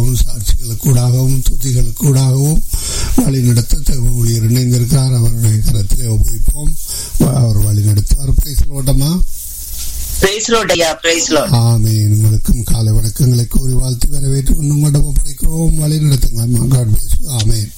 ஊடாகவும் சாட்சிகளுக்கூடாகவும் துதிகளுக்கூடாகவும் வழிநடத்த தேவ ஊழியர் இணைந்திருக்கிறார். அவருடைய கரத்திலே ஒப்புவிப்போம். அவர் வழிநடத்துவார். பிரைஸ்லோட்டமா. ஆமென். உங்களுக்கும் காலை வணக்கங்களை கூறி வாழ்த்து வரவேற்று உங்களிடம் ஒப்படைக்கிறோம். வழி நடத்துங்க. ஆமென்.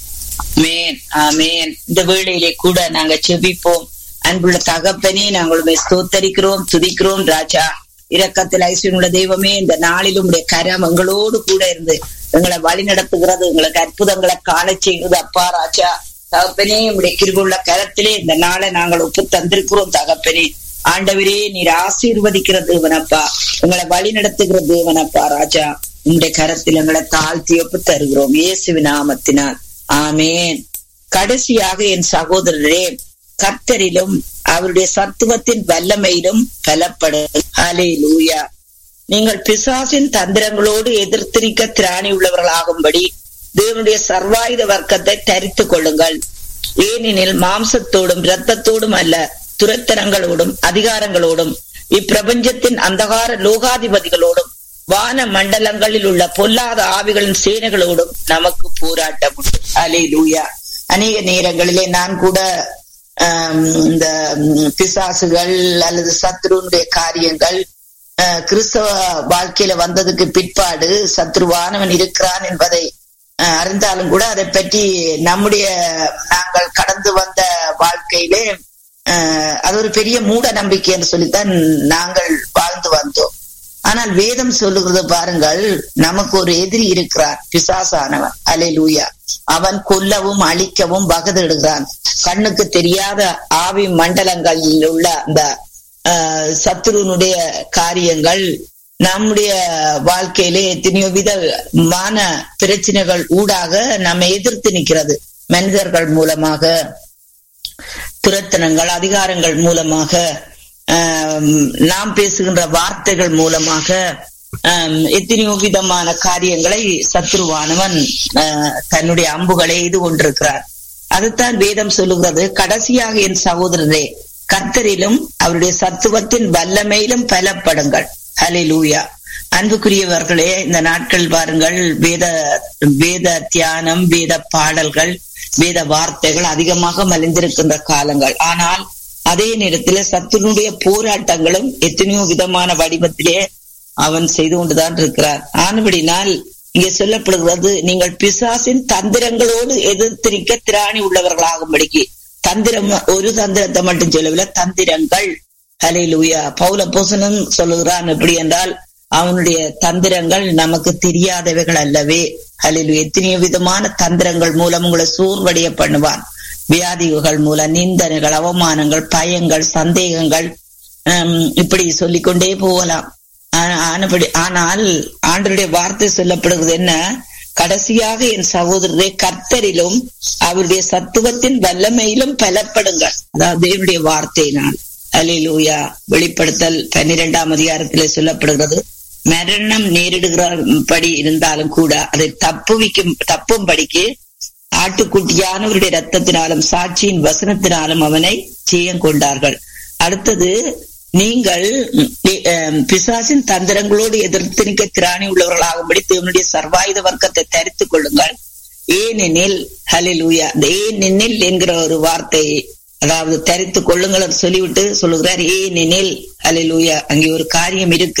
ஆமென். இந்த வேளையிலே கூட நாங்க செபிப்போம். அன்புள்ள தகப்பனே, நாங்களுமே ஸ்தோத்தரிக்கிறோம், துதிக்கிறோம். ராஜா, இரக்கத்தில் ஐஸ்வர்யமுள்ள தெய்வமே, இந்த நாளிலும் உடைய கரம் எங்களோடு கூட இருந்து எங்களை வழி நடத்துகிறது, எங்களுக்கு அற்புதங்களை காண செய்கிறது. அப்பா ராஜா தகப்பனே, உடைய கிருபையுள்ள கரத்திலே இந்த நாளை நாங்கள் ஒப்பு தந்திருக்கிறோம். தகப்பனே ஆண்டவரே, நீர் ஆசீர்வதிக்கிற தேவனப்பா, எங்களை வழி நடத்துகிற தேவனப்பா ராஜா, உங்களுடைய கரத்தில் எங்களை தாழ்த்தி ஒப்பு தருகிறோம் இயேசுவின் நாமத்தினால். ஆமென். கடைசியாக என் சகோதரரே, கர்த்தரிலும் அவருடைய சத்துவத்தின் வல்லமையிலும் பலப்படும். ஹல்லேலூயா. நீங்கள் பிசாசின் தந்திரங்களோடு எதிர்த்திருக்க திராணி உள்ளவர்களாகும்படி தேவனுடைய சர்வாயுத வர்க்கத்தை தரித்துக் கொள்ளுங்கள். ஏனெனில் மாம்சத்தோடும் இரத்தத்தோடும் அல்ல, துரைத்தனங்களோடும் அதிகாரங்களோடும் இப்பிரபஞ்சத்தின் அந்தகார லோகாதிபதிகளோடும் வான மண்டலங்களில் உள்ள பொல்லாத ஆவிகளின் சேனைகளோடும் நமக்கு போராட்டம் உண்டு. ஹல்லேலூயா. அநேக நேரங்களிலே நான் கூட இந்த பிசாசுகள் அல்லது சத்ருனுடைய காரியங்கள் கிறிஸ்தவ வாழ்க்கையில வந்ததுக்கு பிற்பாடு சத்ருவானவன் இருக்கிறான் என்பதை அறிந்தாலும் கூட அதை பற்றி நாங்கள் கடந்து வந்த வாழ்க்கையிலே அது ஒரு பெரிய மூட நம்பிக்கை என்று சொல்லித்தான் நாங்கள் வாழ்ந்து வந்தோம். ஆனால் வேதம் சொல்லுகிறது பாருங்கள், நமக்கு ஒரு எதிரி இருக்கிறார், பிசாசானவன். அல்லேலூயா. அவன் கொல்லவும் அழிக்கவும் வகதிடுகிறான். கண்ணுக்கு தெரியாத ஆவி மண்டலங்களில் உள்ள அந்த சத்துருனுடைய காரியங்கள் நம்முடைய வாழ்க்கையிலே எத்தனையோ விதமான பிரச்சனைகள் ஊடாக நம்ம எதிர்த்து நிற்கிறது. மனிதர்கள் மூலமாக, துரத்தனங்கள், அதிகாரங்கள் மூலமாக, நாம் பேசுகின்ற வார்த்தைகள் மூலமாக எத்தனையோ விதமான காரியங்களை சத்ருவானவன் தன்னுடைய அம்புகளை எய்து கொண்டிருக்கிறார். அதுதான் வேதம் சொல்லுகிறது. கடைசியாக என் சகோதரரே, கர்த்தரிலும் அவருடைய சத்துவத்தின் வல்லமையிலும் பலப்படுங்கள். ஹல்லேலூயா. அன்புக்குரியவர்களே, இந்த நாட்கள் பாருங்கள், வேத தியானம், வேத பாடல்கள், வேத வார்த்தைகள் அதிகமாக மலிந்திருக்கின்ற காலங்கள். ஆனால் அதே நேரத்தில் சத்துருடைய போராட்டங்களும் எத்தனையோ விதமான வடிவத்திலே அவன் செய்து கொண்டுதான் இருக்கிறார். ஆனபடினால் இங்கே சொல்லப்படுகிறது, நீங்கள் பிசாசின் தந்திரங்களோடு எதிர்த்திருக்க திராணி உள்ளவர்களாகும்படிக்கு. தந்திரம் ஒரு தந்திரத்தை மட்டும் சொல்லவில்லை, தந்திரங்கள். ஹல்லேலூயா. பவுல் அப்போஸ்தலன் சொல்லுகிறான் எப்படி என்றால், அவனுடைய தந்திரங்கள் நமக்கு தெரியாதவைகள் அல்லவே. ஹல்லேலூயா. எத்தனையோ விதமான தந்திரங்கள் மூலம் உங்களை சோர்வடைய பண்ணுவான். வியாதிகள் மூலம், நிந்தனைகள், அவமானங்கள், பயங்கள், சந்தேகங்கள், இப்படி சொல்லிக்கொண்டே போகலாம். ஆனால் ஆண்டவருடைய வார்த்தை சொல்லப்படுகிறது என்ன? கடைசியாக என் சகோதரரே, கர்த்தரிலும் அவருடைய சத்துவத்தின் வல்லமையிலும் பலப்படுங்கள். அதாவது தேவனுடைய வார்த்தையினால். அல்லேலூயா. வெளிப்படுத்தல் 12ஆம் அதிகாரத்திலே சொல்லப்படுகிறது, மரணம் நேரிடுகிறபடி இருந்தாலும் கூட அதை தப்பும்படிக்கு ஆட்டுக்குட்டியானவருடைய ரத்தத்தினாலும் சாட்சியின் வசனத்தினாலும் அவனை ஜெயம் கொண்டார்கள். அடுத்தது, நீங்கள் பிசாசின் தந்திரங்களோடு எதிர்த்து நிற்க திராணி உள்ளவர்களாகும்படி தேவனுடைய சர்வாயுத வர்க்கத்தை தரித்துக் கொள்ளுங்கள். ஏனெனில், ஹல்லேலூயா, ஏனெனில் என்கிற ஒரு வார்த்தை, அதாவது தரித்துக் கொள்ளுங்கள் சொல்லிவிட்டு சொல்லுகிறார். ஏனெனில், ஹல்லேலூயா, அங்கே ஒரு காரியம் இருக்கு.